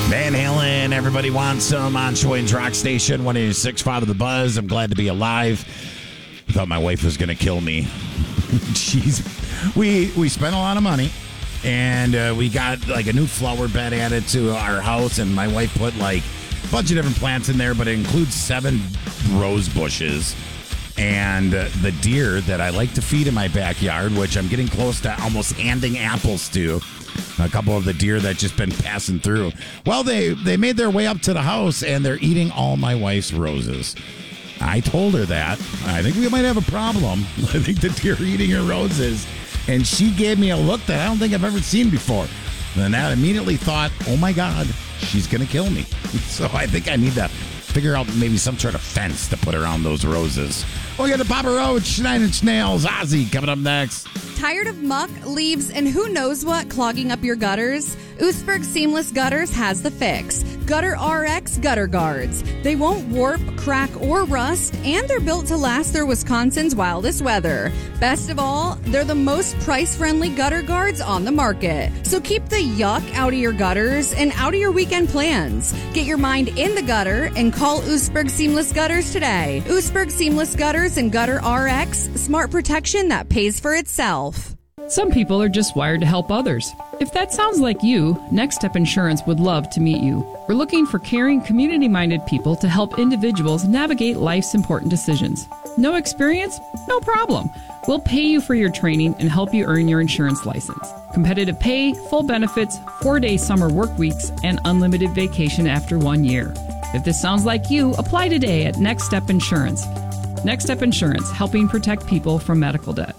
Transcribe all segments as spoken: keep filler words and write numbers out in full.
Van Halen, everybody wants some on Sheboygan's Rock Station, one eighty-six point five of the Buzz. I'm glad to be alive. I thought my wife was going to kill me. She's, we we spent a lot of money, and uh, we got like a new flower bed added to our house, and my wife put like a bunch of different plants in there, but it includes seven rose bushes. And uh, the deer that I like to feed in my backyard, which I'm getting close to almost handing apples to, a couple of the deer that just been passing through. Well, they, they made their way up to the house, and they're eating all my wife's roses. I told her that. I think we might have a problem. I think the deer are eating her roses. And she gave me a look that I don't think I've ever seen before. And I immediately thought, oh, my God, she's going to kill me. So I think I need to figure out maybe some sort of fence to put around those roses. We got the Papa Roach, Nine Inch Nails, Ozzy coming up next. Tired of muck, leaves, and who knows what clogging up your gutters? Oostburg Seamless Gutters has the fix. Gutter R X Gutter Guards. They won't warp, crack, or rust, and they're built to last through Wisconsin's wildest weather. Best of all, they're the most price-friendly gutter guards on the market. So keep the yuck out of your gutters and out of your weekend plans. Get your mind in the gutter and call Oostburg Seamless Gutters today. Oostburg Seamless Gutters and Gutter R X, smart protection that pays for itself. Some people are just wired to help others. If that sounds like you, Next Step Insurance would love to meet you. We're looking for caring, community-minded people to help individuals navigate life's important decisions. No experience? No problem. We'll pay you for your training and help you earn your insurance license. Competitive pay, full benefits, four-day summer work weeks, and unlimited vacation after one year. If this sounds like you, apply today at Next Step Insurance. Next Step Insurance, helping protect people from medical debt.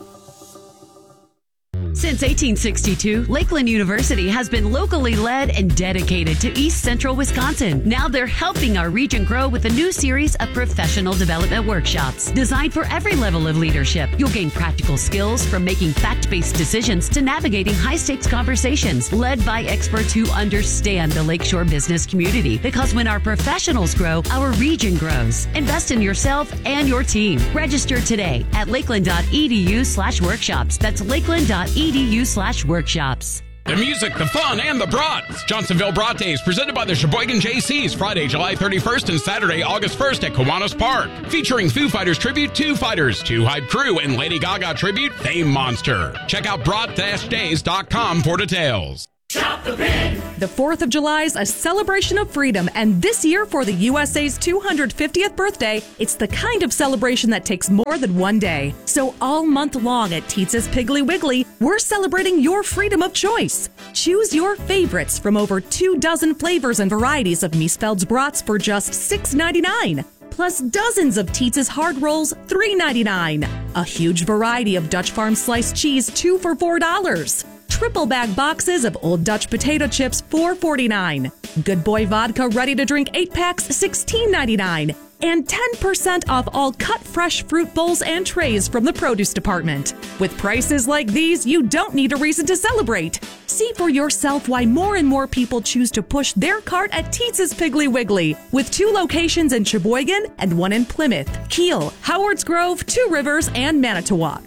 Since eighteen sixty-two, Lakeland University has been locally led and dedicated to East Central Wisconsin. Now they're helping our region grow with a new series of professional development workshops designed for every level of leadership. You'll gain practical skills from making fact-based decisions to navigating high-stakes conversations led by experts who understand the Lakeshore business community. Because when our professionals grow, our region grows. Invest in yourself and your team. Register today at lakeland.edu slash workshops. That's lakeland.edu edu slash workshops. The music, the fun, and the brats. Johnsonville Brat Days, presented by the Sheboygan J Cs, Friday, July thirty-first and Saturday, August first at Kiwanis Park. Featuring Foo Fighters tribute, Two Fighters, Two Hype Crew, and Lady Gaga tribute, Fame Monster. Check out brat days dot com for details. Shop the Pig! The fourth of July is a celebration of freedom, and this year for the U S A's two hundred fiftieth birthday, it's the kind of celebration that takes more than one day. So all month long at Teetz's Piggly Wiggly, we're celebrating your freedom of choice. Choose your favorites from over two dozen flavors and varieties of Miesfeld's brats for just six ninety-nine. Plus dozens of Teetz's hard rolls, three ninety-nine. A huge variety of Dutch Farm sliced cheese, two for four dollars. Triple bag boxes of Old Dutch potato chips, four forty-nine. Good Boy vodka ready to drink eight packs, sixteen ninety-nine. And ten percent off all cut fresh fruit bowls and trays from the produce department. With prices like these, you don't need a reason to celebrate. See for yourself why more and more people choose to push their cart at Teetz's Piggly Wiggly, with two locations in Sheboygan and one in Plymouth, Kiel, Howards Grove, Two Rivers, and Manitowoc.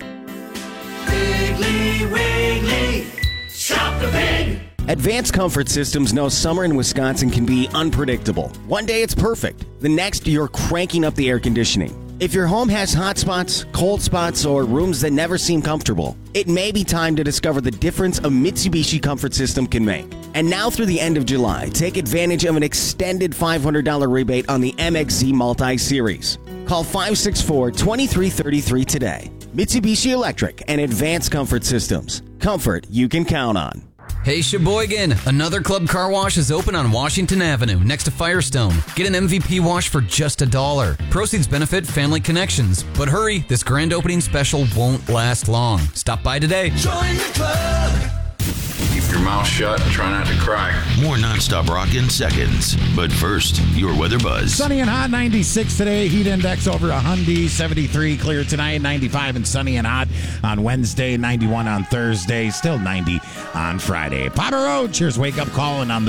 Piggly Wiggly, shop the pig! Advanced Comfort Systems knows summer in Wisconsin can be unpredictable. One day it's perfect. The next, you're cranking up the air conditioning. If your home has hot spots, cold spots, or rooms that never seem comfortable, it may be time to discover the difference a Mitsubishi Comfort System can make. And now through the end of July, take advantage of an extended five hundred dollars rebate on the M X Z Multi-Series. Call five six four, two three three three today. Mitsubishi Electric and Advanced Comfort Systems. Comfort you can count on. Hey Sheboygan, another Club Car Wash is open on Washington Avenue next to Firestone. Get an M V P wash for just a dollar. Proceeds benefit Family Connections. But hurry, this grand opening special won't last long. Stop by today. Join the club. Keep your mouth shut and try not to cry. More nonstop rock in seconds. But first, your weather buzz. Sunny and hot, ninety-six today. Heat index over one hundred, seventy-three clear tonight, ninety-five and sunny and hot on Wednesday, ninety-one on Thursday, still ninety on Friday. Papa Roach, here's Wake Up Calling on the